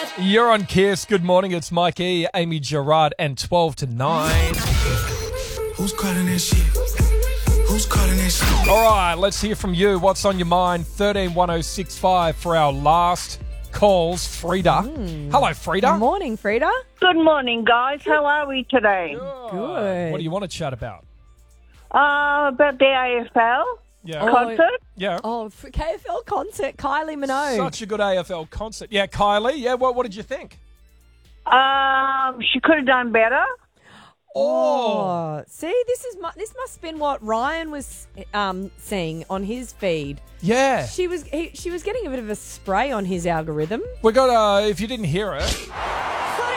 You're on Kiss. Good morning. It's Mike E, Amy Gerard, and 12 to 9. Who's calling that shit? Who's calling that shit? All right, let's hear from you. What's on your mind? 131065 for our last calls. Frida. Hello, Frida. Morning, Frida. Good morning, guys. How are we today? Good. What do you want to chat about? About the AFL Yeah. concert. Yeah. Oh, for KFL concert, Kylie Minogue. Such a good AFL concert. Yeah, Kylie. Yeah, what did you think? She could have done better. Oh, see, this must have been what Ryan was seeing on his feed. Yeah. She was getting a bit of a spray on his algorithm. We got, if you didn't hear it,